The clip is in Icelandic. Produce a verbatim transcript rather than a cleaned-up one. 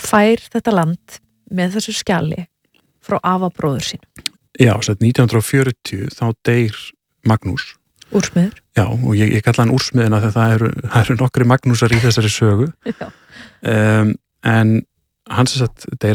fær þetta land með þessu skjali frá afa bróður sín. Já, sett nítján hundruð og fjörutíu þá deyr Magnús. Úrsmiður. Já, og ég, ég kalla hann úrsmiðina þegar það eru, það eru nokkri Magnúsar í þessari sögu. Já. Um, en hann sem sagt deyr